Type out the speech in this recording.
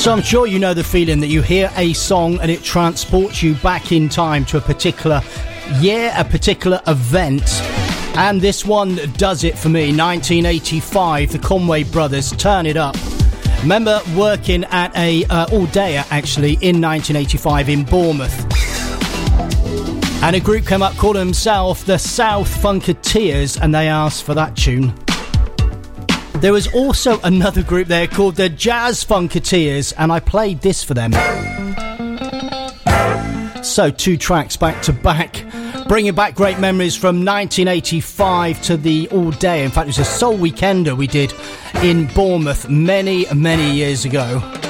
So I'm sure you know the feeling that you hear a song and it transports you back in time to a particular year, a particular event. And this one does it for me. 1985, the Conway Brothers, Turn It Up. Remember working at a all-dayer, actually, in 1985 in Bournemouth. And a group came up calling themselves the South Funketeers, and they asked for that tune. There was also another group there called the Jazz Funketeers, and I played this for them. So 2 tracks back to back, bringing back great memories from 1985 to the all day. In fact, it was a Soul Weekender we did in Bournemouth many, many years ago.